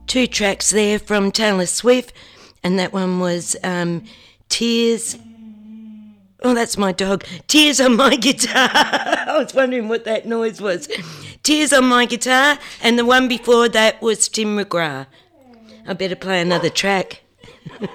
two tracks there from Taylor Swift, and that one was Tears. Oh, that's my dog. Tears on My Guitar. I was wondering what that noise was. Tears on My Guitar, and the one before that was Tim McGrath. I better play another track.